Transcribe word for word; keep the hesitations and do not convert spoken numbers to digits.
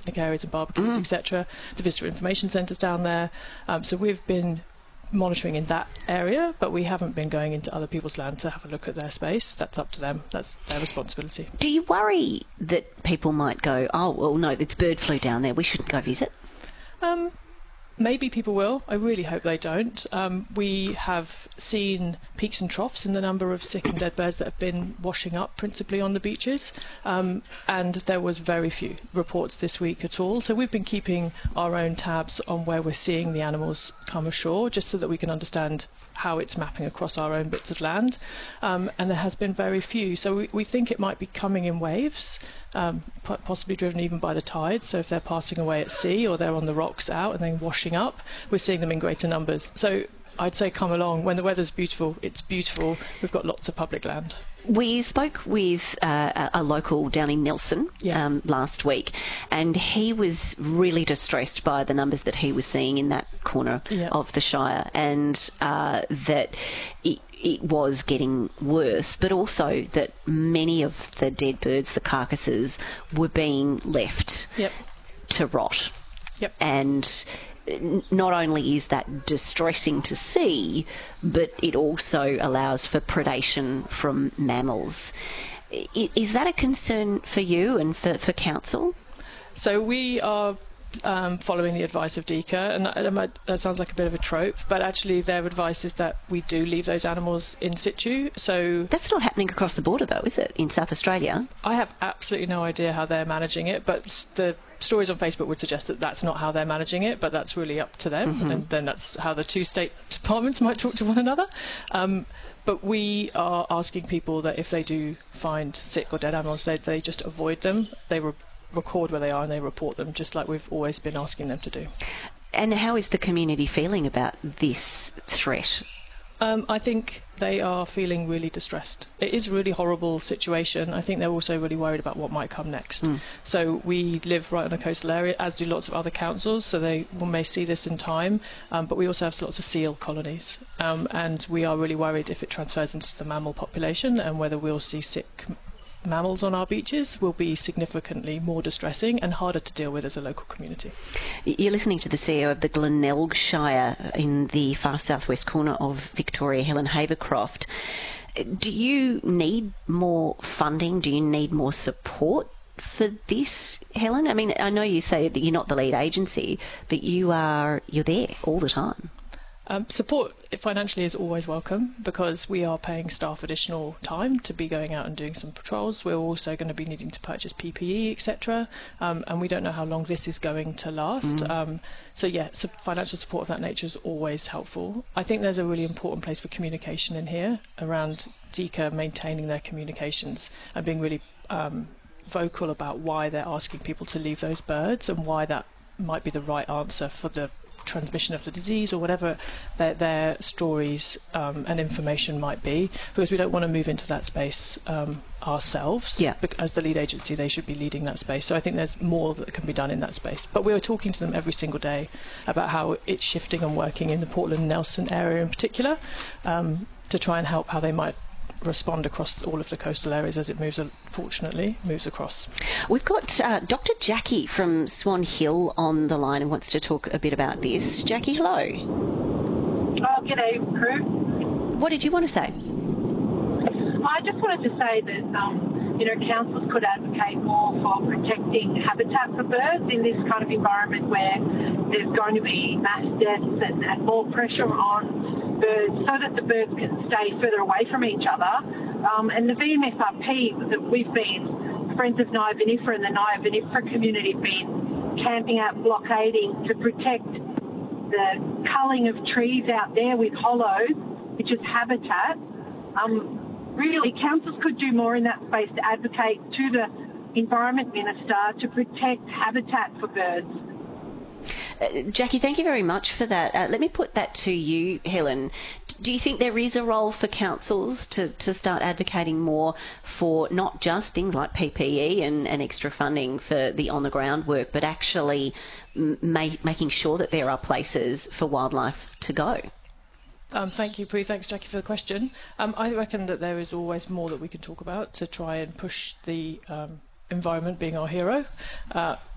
picnic areas and barbecues, Mm. et cetera. The visitor information centres down there. Um, so we've been monitoring in that area, but we haven't been going into other people's land to have a look at their space. That's up to them. That's their responsibility. Do you worry that people might go, oh, well, no, it's bird flu down there, we shouldn't go visit? Um, maybe people will. I really hope they don't. Um, we have seen peaks and troughs in the number of sick and dead birds that have been washing up, principally on the beaches, um, and there was very few reports this week at all. So we've been keeping our own tabs on where we're seeing the animals come ashore, just so that we can understand how it's mapping across our own bits of land, um, and there has been very few. So we, we think it might be coming in waves, um, po- possibly driven even by the tides. So if they're passing away at sea or they're on the rocks out and then washing up, we're seeing them in greater numbers. So I'd say come along. When the weather's beautiful, it's beautiful. We've got lots of public land. We spoke with uh, a a local down in Nelson Yeah. um, last week, and he was really distressed by the numbers that he was seeing in that corner Yeah. of the Shire, and uh, that it, it was getting worse, but also that many of the dead birds, the carcasses, were being left Yep. to rot. Yep. And n- not only is that distressing to see, but it also allows for predation from mammals. I- Is that a concern for you and for, for council? So we are um, following the advice of D C A, and that, that might- that sounds like a bit of a trope, but actually their advice is that we do leave those animals in situ. So That's not happening across the border, though, is it, in South Australia? I have absolutely no idea how they're managing it, but s- the stories on Facebook would suggest that that's not how they're managing it, but that's really up to them, Mm-hmm. and then that's how the two state departments might talk to one another. Um, but we are asking people that if they do find sick or dead animals, they, they just avoid them. They re- record where they are and they report them, just like we've always been asking them to do. And how is the community feeling about this threat? Um, I think they are feeling really distressed. It is a really horrible situation. I think they're also really worried about what might come next. Mm. So we live right on a coastal area, as do lots of other councils, so they will- may see this in time. Um, but we also have lots of seal colonies. Um, and we are really worried if it transfers into the mammal population, and whether we'll see sick mammals on our beaches will be significantly more distressing and harder to deal with as a local community. You're listening to the C E O of the Glenelg Shire in the far southwest corner of Victoria, Helen Havercroft. Do you need more funding? Do you need more support for this, Helen? I mean, I know you say that you're not the lead agency, but you are, you're there all the time. Um, support financially is always welcome, because we are paying staff additional time to be going out and doing some patrols. We're also going to be needing to purchase P P E, et cetera. Um, and we don't know how long this is going to last. Mm. Um, so yeah, so financial support of that nature is always helpful. I think there's a really important place for communication in here around D C A maintaining their communications and being really um, vocal about why they're asking people to leave those birds and why that might be the right answer for the transmission of the disease or whatever their, their stories um, and information might be, because we don't want to move into that space um, ourselves. Yeah. Bec- as the lead agency, they should be leading that space. So I think there's more that can be done in that space. But we're talking to them every single day about how it's shifting and working in the Portland Nelson area in particular, um, to try and help how they might respond across all of the coastal areas as it moves, fortunately, moves across. We've got uh, Doctor Jackie from Swan Hill on the line and wants to talk a bit about this. Jackie, hello. Oh, g'day, crew. What did you want to say? I just wanted to say that, um, you know, councils could advocate more for protecting habitat for birds in this kind of environment where there's going to be mass deaths and, and more pressure on birds so that the birds can stay further away from each other. Um, and the V M S R P, that we've been, Friends of Naya Vinifera and the Naya Vinifera community have been camping out, blockading to protect the culling of trees out there with hollows, which is habitat. Um, really, councils could do more in that space to advocate to the Environment Minister to protect habitat for birds. Uh, Jackie, thank you very much for that. Uh, let me put that to you, Helen. D- Do you think there is a role for councils to, to start advocating more for not just things like P P E and, and extra funding for the on-the-ground work, but actually ma- making sure that there are places for wildlife to go? Um, thank you, Prue. Thanks, Jackie, for the question. Um, I reckon that there is always more that we can talk about to try and push the um, environment being our hero. Uh,